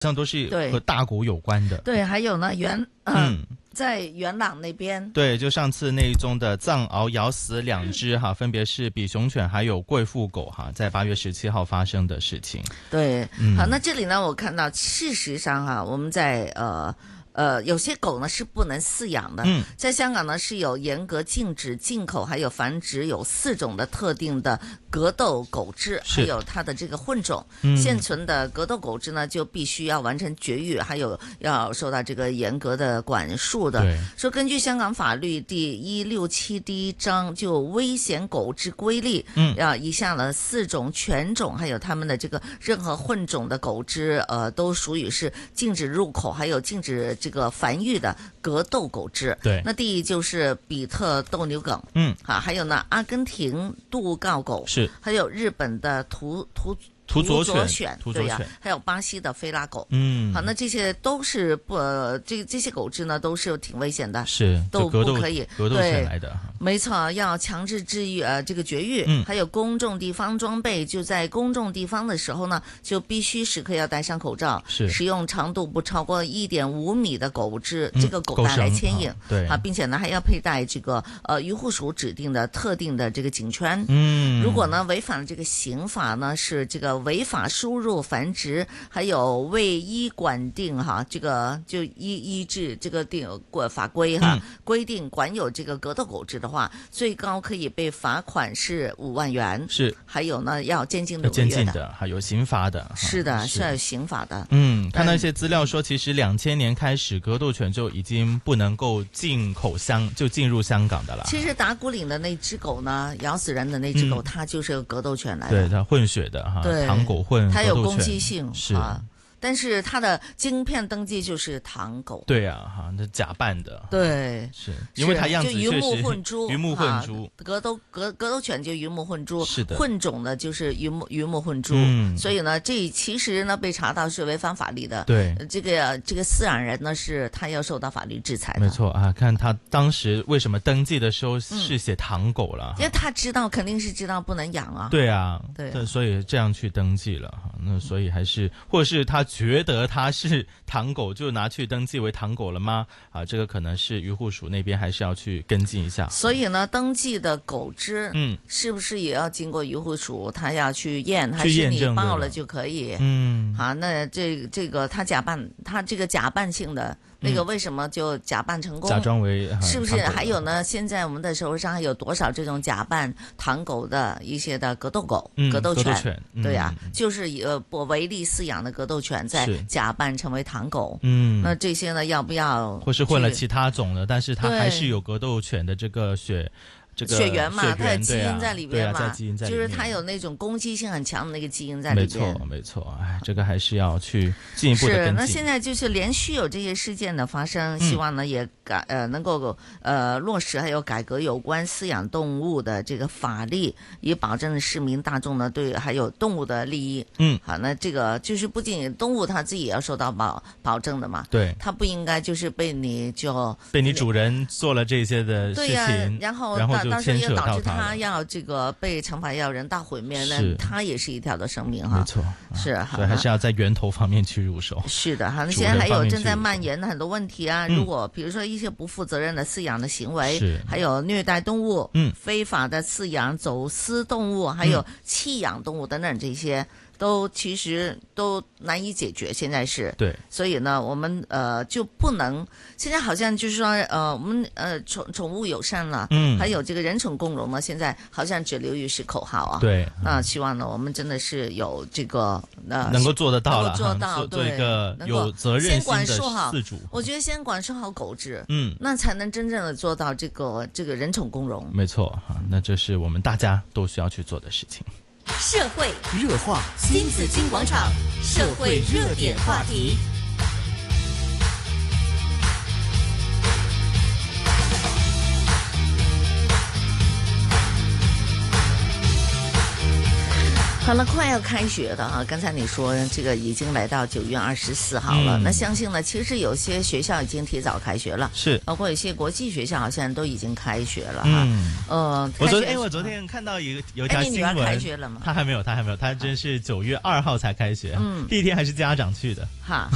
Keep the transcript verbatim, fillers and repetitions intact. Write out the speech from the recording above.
像都是和大狗有关的。 对，还有呢，元嗯。在元朗那边， 对，就上次那一宗的藏獒咬死两只哈，分别是比熊犬还有贵妇狗哈，在八月十七号发生的事情。 对，嗯、好，那这里呢，我看到事实上哈，我们在呃。呃，有些狗呢是不能饲养的。嗯，在香港呢是有严格禁止进口还有繁殖有四种的特定的格斗狗只，还有它的这个混种。嗯，现存的格斗狗只呢就必须要完成绝育，还有要受到这个严格的管束的。 对， 说根据香港法律第一六七第一章就危险狗只规例，嗯，啊，以下呢四种犬种还有它们的这个任何混种的狗只，呃，都属于是禁止入口，还有禁止。这个繁育的格斗狗只， 对， 那第一就是比特斗牛梗，嗯，好，还有呢，阿根廷杜告狗是， 还有日本的图图。 土佐犬， 土对呀、啊，还有巴西的菲拉狗，嗯，好，那这些都是不，呃、这这些狗只呢都是挺危险的， 是都不可以格斗犬来的， 没错，要强制治愈呃这个绝育，嗯，还有公众地方装备，就在公众地方的时候呢，就必须时刻要戴上口罩， 是使用长度不超过一点五米的狗只，嗯、这个狗带来牵引， 对啊，并且呢还要佩戴这个呃渔护署指定的特定的这个颈圈，嗯，如果呢违反了这个刑法呢，是这个违法输入。入繁殖还有未依管定哈，这个就依依制这个定法规哈、嗯、规定管有这个格斗狗只的话，最高可以被罚款是五万元， 是还有呢要监禁六个月的， 的还有刑罚的， 是的，是要有刑罚的。 嗯，看到一些资料说，其实两千年开始格斗犬就已经不能够进口香就进入香港的了。 其实打鼓岭的那只狗呢，咬死人的那只狗，嗯、它就是个格斗犬来的， 对，它混血的哈， 对， 唐狗混。 它有攻击性是啊，但是它的晶片登记就是唐狗。 对啊，哈，那假扮的。 对， 是因为它样子就鱼目混珠， 鱼目混珠。 格斗格格斗犬就鱼目混珠， 是的。 混种的就是鱼目鱼目混珠。 嗯， 所以呢，这其实呢被查到是违反法律的。 对， 这个这个饲养人呢是他要受到法律制裁的。 没错啊，看他当时为什么登记的时候是写唐狗了、 嗯，因为他知道肯定是知道不能养啊。 对啊， 对啊， 所以这样去登记了哈。那所以还是，或者是他觉得他是唐狗，就拿去登记为唐狗了吗？啊，这个可能是渔护署那边还是要去跟进一下。 所以呢，登记的狗只，嗯，是不是也要经过渔护署，他要去验，还是你报了就可以？嗯，好，那这这个他假扮，他这个假扮性的。那个为什么就假扮成功？ 假装为是不是？还有呢？现在我们的手上还有多少这种假扮唐狗的一些的格斗狗、 嗯、 格斗犬？ 格斗犬对呀、啊嗯， 就是呃不违例饲养的格斗犬在假扮成为唐狗。 嗯， 那这些呢，要不要？ 或是混了其他种的，但是它还是有格斗犬的这个血。这个、 血缘嘛，它有基因在里边嘛， 啊啊、基因在里面就是它有那种攻击性很强的那个基因在里边。 没错，没错，哎，这个还是要去进一步的跟进。 是，那现在就是连续有这些事件的发生，希望呢、嗯、也改呃能够呃落实还有改革有关饲养动物的这个法律，以保证市民大众呢对还有动物的利益。嗯，好，那这个就是不仅动物它自己也要受到保保证的嘛。 对， 它不应该就是被你就被你主人做了这些的事情， 对呀、啊，然后然后。 到时候也导致他他要这个被惩罚，要人道毁灭，那他也是一条的生命哈。 没错， 是， 所以还是要在源头方面去入手。 是的哈，那现在还有正在蔓延的很多问题啊。如果比如说一些不负责任的饲养的行为， 是还有虐待动物， 嗯， 非法的饲养、走私动物，还有弃养动物等等这些。都其实都难以解决，现在是对， 所以呢，我们呃就不能现在好像就是说呃我们呃宠宠物友善了，嗯，还有这个人宠共融呢，现在好像只流于是口号啊。 对， 那、呃、希望呢，我们真的是有这个呃能够做得到了， 能够做到， 做一个有责任心的饲主。 我觉得先管束好狗只， 嗯， 那才能真正的做到这个这个人宠共融。 没错哈，那这是我们大家都需要去做的事情。 社会热话，新紫金广场，社会热点话题。 好了，快要开学了啊！刚才你说这个已经来到九月二十四号了、嗯，那相信呢，其实有些学校已经提早开学了， 是， 包括有些国际学校好像都已经开学了哈。 嗯， 呃， 我昨天我昨天看到一个有一条新闻， 你女儿开学了吗？ 她还没有，她还没有，她真是九月二号才开学，嗯，第一天还是家长去的， 哈。